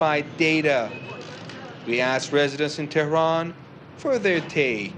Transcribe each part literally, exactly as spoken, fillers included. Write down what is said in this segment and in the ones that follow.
by data. We asked residents in Tehran for their take.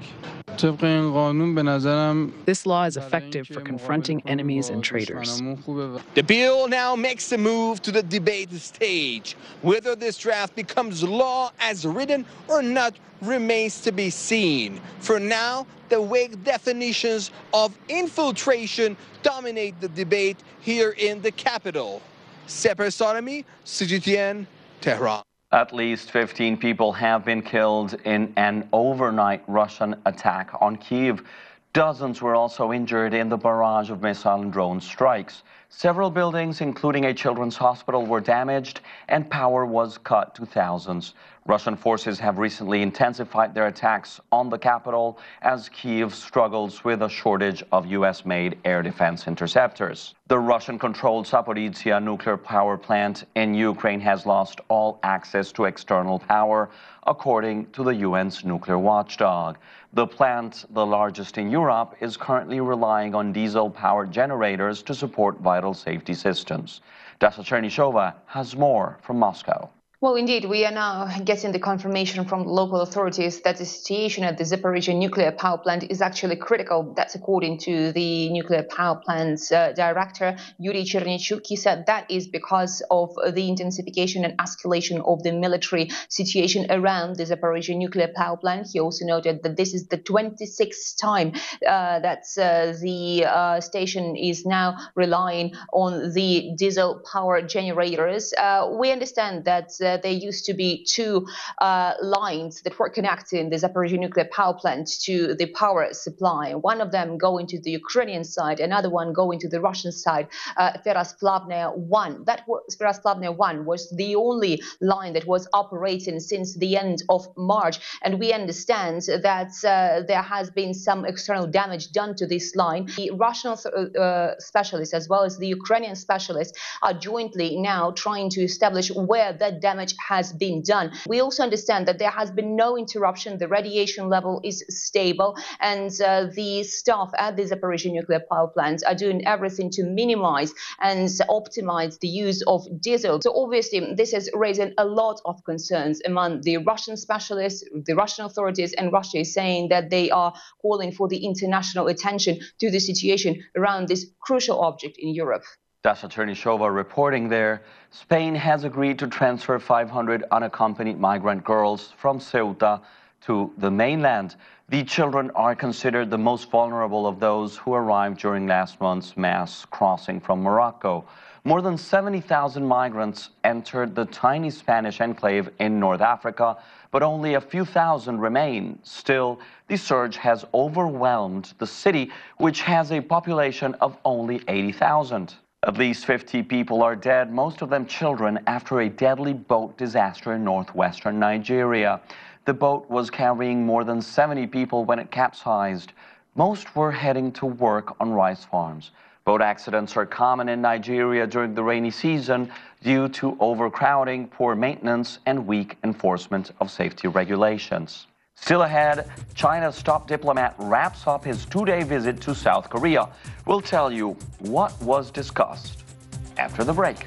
This law is effective for confronting enemies and traitors. The bill now makes the move to the debate stage. Whether this draft becomes law as written or not remains to be seen. For now, the vague definitions of infiltration dominate the debate here in the capital. Seper Sarami, C G T N, Tehran. At least fifteen people have been killed in an overnight Russian attack on Kyiv. Dozens were also injured in the barrage of missile and drone strikes. Several buildings, including a children's hospital, were damaged and power was cut to thousands. Russian forces have recently intensified their attacks on the capital as Kyiv struggles with a shortage of U S-made air defense interceptors. The Russian-controlled Zaporizhzhia nuclear power plant in Ukraine has lost all access to external power, according to the U N's nuclear watchdog. The plant, the largest in Europe, is currently relying on diesel-powered generators to support vital safety systems. Dasha Chernyshova has more from Moscow. Well, indeed, we are now getting the confirmation from local authorities that the situation at the Zaporizhzhia nuclear power plant is actually critical. That's according to the nuclear power plant's uh, director, Yuri Chernechuk. He said that is because of the intensification and escalation of the military situation around the Zaporizhzhia nuclear power plant. He also noted that this is the twenty-sixth time uh, that uh, the uh, station is now relying on the diesel power generators. Uh, we understand that uh, there used to be two uh, lines that were connecting the Zaporizhzhia nuclear power plant to the power supply. One of them going to the Ukrainian side, another one going to the Russian side, uh, Ferosplavnaya one. That was, Ferosplavnaya one was the only line that was operating since the end of March. And we understand that uh, there has been some external damage done to this line. The Russian uh, specialists as well as the Ukrainian specialists are jointly now trying to establish where that damage has been done. We also understand that there has been no interruption. The radiation level is stable, and uh, the staff at the Zaporizhzhia nuclear power plant are doing everything to minimize and optimize the use of diesel. So obviously, this is raising a lot of concerns among the Russian specialists, the Russian authorities, and Russia is saying that they are calling for the international attention to the situation around this crucial object in Europe. Dasha Chernyshova reporting there. Spain has agreed to transfer five hundred unaccompanied migrant girls from Ceuta to the mainland. The children are considered the most vulnerable of those who arrived during last month's mass crossing from Morocco. More than seventy thousand migrants entered the tiny Spanish enclave in North Africa, but only a few thousand remain. Still, the surge has overwhelmed the city, which has a population of only eighty thousand. At least fifty people are dead, most of them children, after a deadly boat disaster in northwestern Nigeria. The boat was carrying more than seventy people when it capsized. Most were heading to work on rice farms. Boat accidents are common in Nigeria during the rainy season due to overcrowding, poor maintenance, and weak enforcement of safety regulations. Still ahead, China's top diplomat wraps up his two-day visit to South Korea. We'll tell you what was discussed after the break.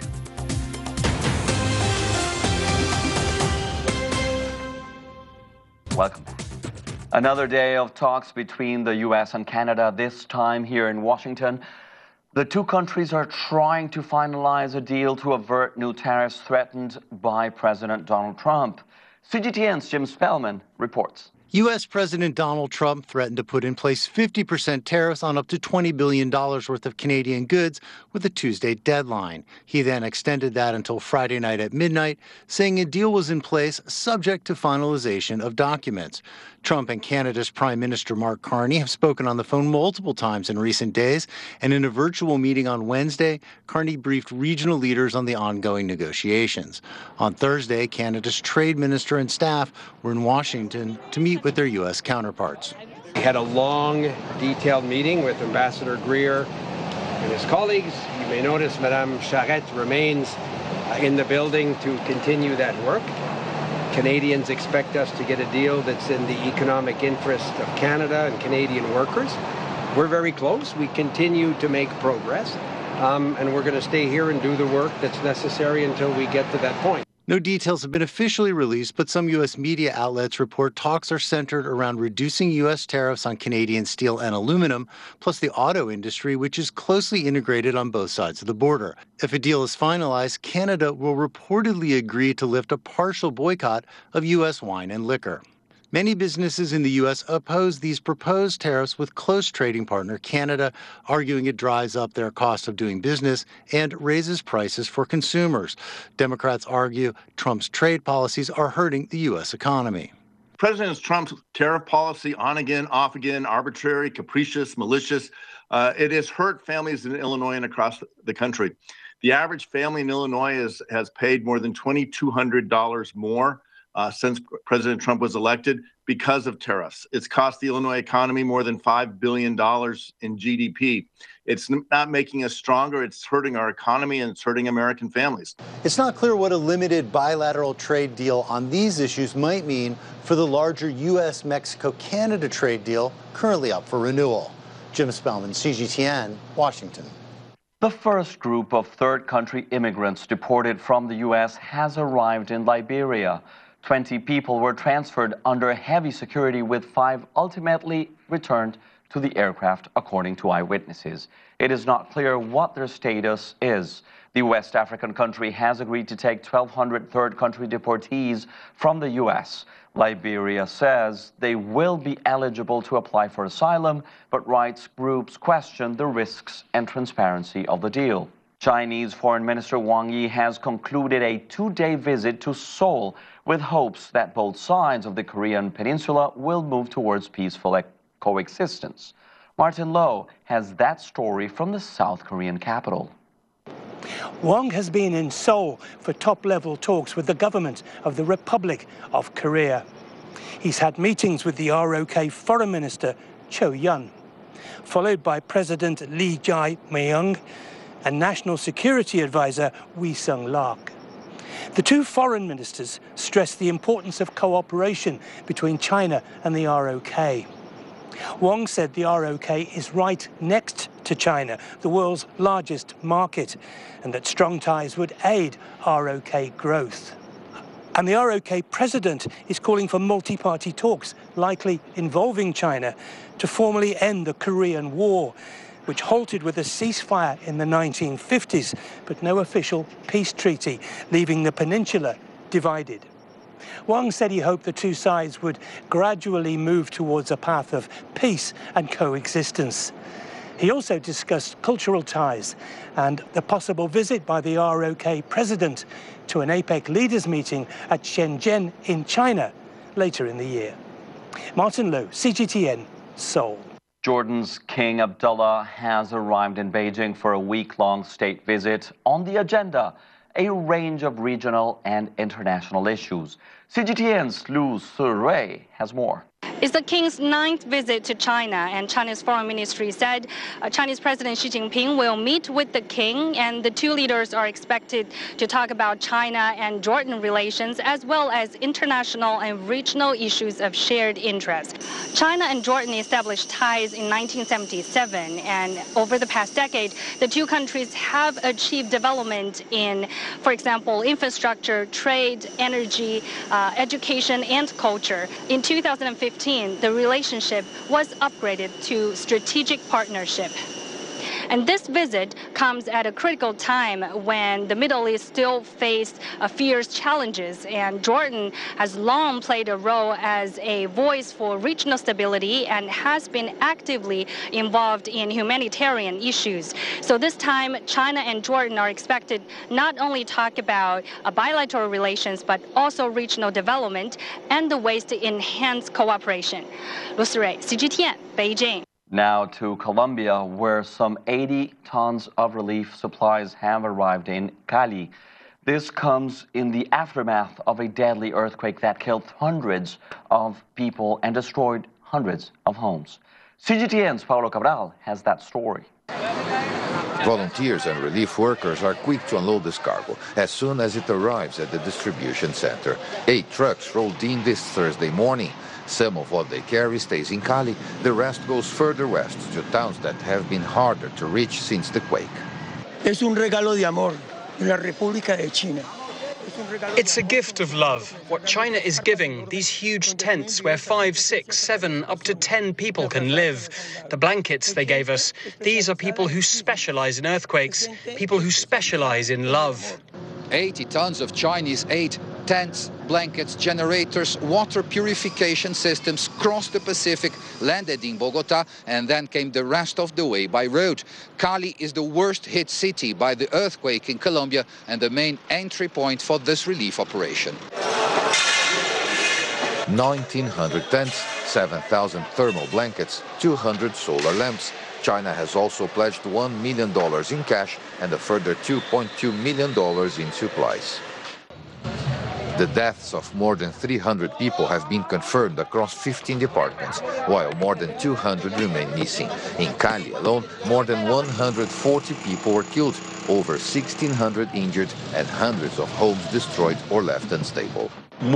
Welcome back. Another day of talks between the U S and Canada, this time here in Washington. The two countries are trying to finalize a deal to avert new tariffs threatened by President Donald Trump. C G T N's Jim Spellman reports. U S. President Donald Trump threatened to put in place fifty percent tariffs on up to twenty billion dollars worth of Canadian goods with a Tuesday deadline. He then extended that until Friday night at midnight, saying a deal was in place subject to finalization of documents. Trump and Canada's Prime Minister Mark Carney have spoken on the phone multiple times in recent days, and in a virtual meeting on Wednesday, Carney briefed regional leaders on the ongoing negotiations. On Thursday, Canada's trade minister and staff were in Washington to meet with their U S counterparts. We had a long, detailed meeting with Ambassador Greer and his colleagues. You may notice Madame Charette remains in the building to continue that work. Canadians expect us to get a deal that's in the economic interest of Canada and Canadian workers. We're very close. We continue to make progress, um, and we're going to stay here and do the work that's necessary until we get to that point. No details have been officially released, but some U S media outlets report talks are centered around reducing U S tariffs on Canadian steel and aluminum, plus the auto industry, which is closely integrated on both sides of the border. If a deal is finalized, Canada will reportedly agree to lift a partial boycott of U S wine and liquor. Many businesses in the U S oppose these proposed tariffs, with close trading partner Canada arguing it drives up their cost of doing business and raises prices for consumers. Democrats argue Trump's trade policies are hurting the U S economy. President Trump's tariff policy, on again, off again, arbitrary, capricious, malicious, uh, it has hurt families in Illinois and across the country. The average family in Illinois is, has paid more than two thousand two hundred dollars more Uh, since President Trump was elected because of tariffs. It's cost the Illinois economy more than five billion dollars in G D P. It's not making us stronger. It's hurting our economy and it's hurting American families. It's not clear what a limited bilateral trade deal on these issues might mean for the larger U S Mexico Canada trade deal currently up for renewal. Jim Spellman, C G T N, Washington. The first group of third country immigrants deported from the U S has arrived in Liberia. twenty people were transferred under heavy security, with five ultimately returned to the aircraft, according to eyewitnesses. It is not clear what their status is. The West African country has agreed to take twelve hundred third country deportees from the U S. Liberia says they will be eligible to apply for asylum, but rights groups question the risks and transparency of the deal. Chinese Foreign Minister Wang Yi has concluded a two-day visit to Seoul with hopes that both sides of the Korean peninsula will move towards peaceful coexistence. Martin Lowe has that story from the South Korean capital. Wang has been in Seoul for top-level talks with the government of the Republic of Korea. He's had meetings with the R O K Foreign Minister Cho Yun, followed by President Lee Jae-myung and National Security Advisor Wee Sung-lark. The two foreign ministers stressed the importance of cooperation between China and the R O K. Wang said the R O K is right next to China, the world's largest market, and that strong ties would aid R O K growth. And the R O K president is calling for multi-party talks, likely involving China, to formally end the Korean War, which halted with a ceasefire in the nineteen fifties, but no official peace treaty, leaving the peninsula divided. Wang said he hoped the two sides would gradually move towards a path of peace and coexistence. He also discussed cultural ties and the possible visit by the R O K president to an APEC leaders meeting at Shenzhen in China later in the year. Martin Lowe, C G T N, Seoul. Jordan's King Abdullah has arrived in Beijing for a week-long state visit. On the agenda, a range of regional and international issues. C G T N's Lu Surui has more. It's the king's ninth visit to China, and China's foreign ministry said uh, Chinese President Xi Jinping will meet with the king, and the two leaders are expected to talk about China and Jordan relations, as well as international and regional issues of shared interest. China and Jordan established ties in nineteen seventy-seven, and over the past decade, the two countries have achieved development in, for example, infrastructure, trade, energy, uh, education, and culture. In two thousand fifteen, the relationship was upgraded to strategic partnership. And this visit comes at a critical time when the Middle East still faced uh, fierce challenges, and Jordan has long played a role as a voice for regional stability and has been actively involved in humanitarian issues. So this time, China and Jordan are expected not only talk about uh, bilateral relations, but also regional development and the ways to enhance cooperation. Lu Surui, C G T N, Beijing. Now to Colombia, where some eighty tons of relief supplies have arrived in Cali. This comes in the aftermath of a deadly earthquake that killed hundreds of people and destroyed hundreds of homes. C G T N's Paulo Cabral has that story. Volunteers and relief workers are quick to unload this cargo as soon as it arrives at the distribution center. Eight trucks rolled in this Thursday morning. Some of what they carry stays in Cali, the rest goes further west to towns that have been harder to reach since the quake. Es un regalo de amor de la República de China. It's a gift of love. What China is giving, these huge tents where five, six, seven, up to ten people can live. The blankets they gave us, these are people who specialize in earthquakes, people who specialize in love. eighty tons of Chinese aid, tents, blankets, generators, water purification systems crossed the Pacific, landed in Bogota, and then came the rest of the way by road. Cali is the worst hit city by the earthquake in Colombia and the main entry point for this relief operation. nineteen hundred tents, seven thousand thermal blankets, two hundred solar lamps. China has also pledged one million dollars in cash and a further two point two million dollars in supplies. The deaths of more than three hundred people have been confirmed across fifteen departments, while more than two hundred remain missing. In Cali alone, more than one hundred forty people were killed, over sixteen hundred injured, and hundreds of homes destroyed or left unstable.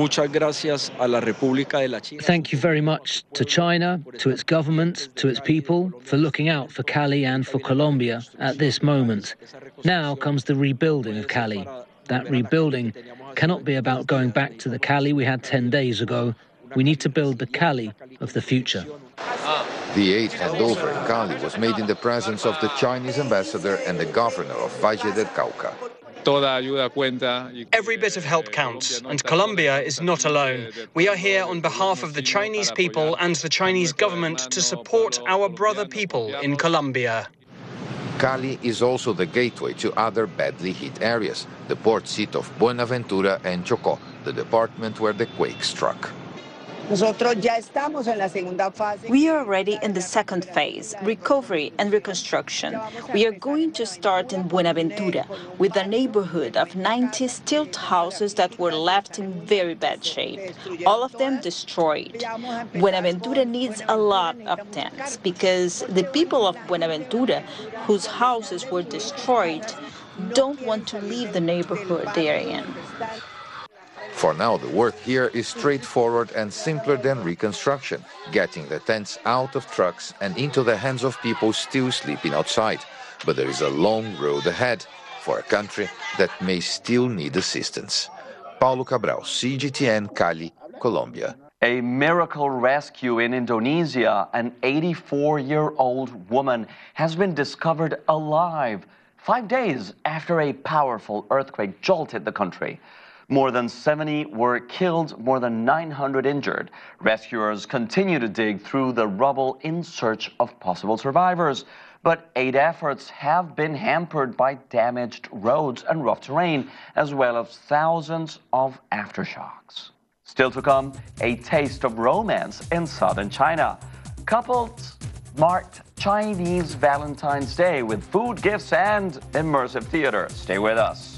Thank you very much to China, to its government, to its people, for looking out for Cali and for Colombia at this moment. Now comes the rebuilding of Cali. That rebuilding cannot be about going back to the Cali we had ten days ago. We need to build the Cali of the future. The aid handover in Cali was made in the presence of the Chinese ambassador and the governor of Valle del Cauca. Every bit of help counts, and Colombia is not alone. We are here on behalf of the Chinese people and the Chinese government to support our brother people in Colombia. Cali is also the gateway to other badly hit areas, the port seat of Buenaventura and Chocó, the department where the quake struck. We are already in the second phase, recovery and reconstruction. We are going to start in Buenaventura with a neighborhood of ninety stilt houses that were left in very bad shape, all of them destroyed. Buenaventura needs a lot of tents because the people of Buenaventura, whose houses were destroyed, don't want to leave the neighborhood they are in. For now, the work here is straightforward and simpler than reconstruction, getting the tents out of trucks and into the hands of people still sleeping outside. But there is a long road ahead for a country that may still need assistance. Paulo Cabral, C G T N, Cali, Colombia. A miracle rescue in Indonesia. An eighty-four-year-old woman has been discovered alive five days after a powerful earthquake jolted the country. More than seventy were killed, more than nine hundred injured. Rescuers continue to dig through the rubble in search of possible survivors. But aid efforts have been hampered by damaged roads and rough terrain, as well as thousands of aftershocks. Still to come, a taste of romance in southern China. Couples marked Chinese Valentine's Day with food, gifts, and immersive theater. Stay with us.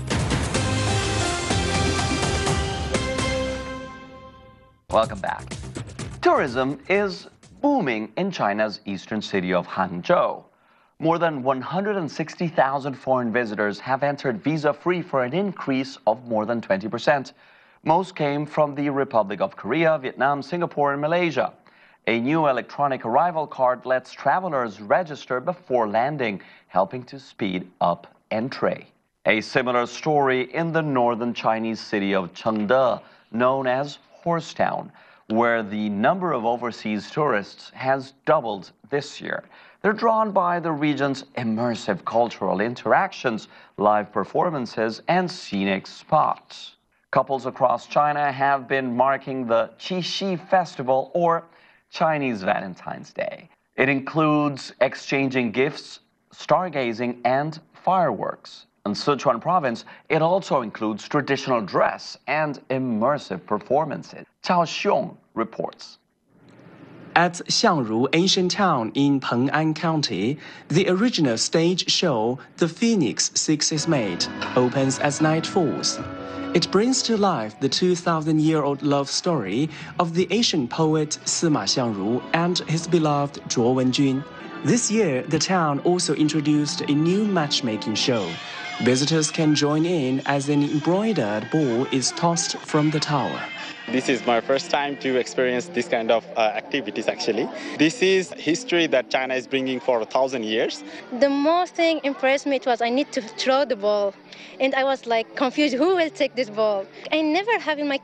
Welcome back. Tourism is booming in China's eastern city of Hangzhou. More than one hundred sixty thousand foreign visitors have entered visa-free for an increase of more than twenty percent. Most came from the Republic of Korea, Vietnam, Singapore, and Malaysia. A new electronic arrival card lets travelers register before landing, helping to speed up entry. A similar story in the northern Chinese city of Chengde, known as Horsetown, where the number of overseas tourists has doubled this year. They're drawn by the region's immersive cultural interactions, live performances, and scenic spots. Couples across China have been marking the Qixi Festival, or Chinese Valentine's Day. It includes exchanging gifts, stargazing, and fireworks. In Sichuan province, it also includes traditional dress and immersive performances. Chao Xiong reports. At Xiangru Ancient Town in Peng'an County, the original stage show, The Phoenix Seeks His Mate, opens as night falls. It brings to life the two thousand year old love story of the ancient poet Sima Xiangru and his beloved Zhuo Wenjun. This year, the town also introduced a new matchmaking show. Visitors can join in as an embroidered ball is tossed from the tower. This is my first time to experience this kind of uh, activities, actually. This is history that China is bringing for a thousand years. The most thing impressed me was I need to throw the ball. And I was like confused, who will take this ball? I never have in my